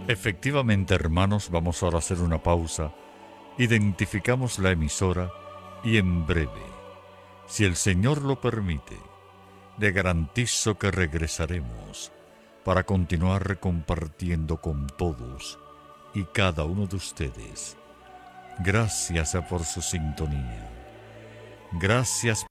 Efectivamente, hermanos, vamos ahora a hacer una pausa. Identificamos la emisora y en breve, si el Señor lo permite, le garantizo que regresaremos para continuar compartiendo con todos y cada uno de ustedes. Gracias por su sintonía. Gracias